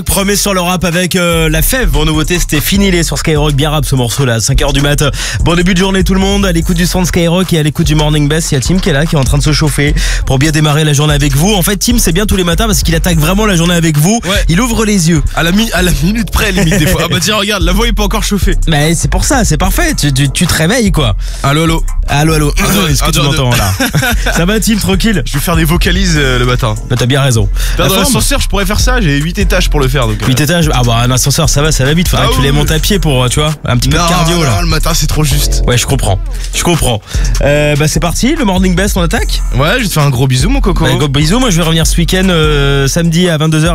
Premier sur le rap avec La Fève. En nouveauté, c'était Finilé sur Skyrock. Bien rap ce morceau là, 5h du mat. Bon début de journée tout le monde, à l'écoute du son de Skyrock et à l'écoute du Morning Best. Il y a Tim qui est là, qui est en train de se chauffer pour bien démarrer la journée avec vous. En fait, Tim, c'est bien tous les matins parce qu'il attaque vraiment la journée avec vous. Ouais. Il ouvre les yeux. À la minute près, limite des fois. Ah bah tiens, regarde, la voix est pas encore chauffée. Mais c'est pour ça, c'est parfait. Tu te réveilles quoi. Allô, allô. Allô. Est-ce que tu m'entends là? Ça va Tim, tranquille? Je vais faire des vocalises le matin. Bah, t'as bien raison. Dans l'ascenseur, je pourrais faire ça. J'ai 8 étages pour le faire. Donc, 8 étages. Ah bah un ascenseur, ça va vite. Faudrait que tu les montes à pied pour, tu vois, un petit peu de cardio là. Non, le matin, c'est trop juste. Ouais, je comprends. Bah c'est parti, le Morning Best, on attaque? Ouais, je te fais un gros bisou, mon coco. Bah, gros bisous, moi je vais revenir ce week-end samedi à 22h.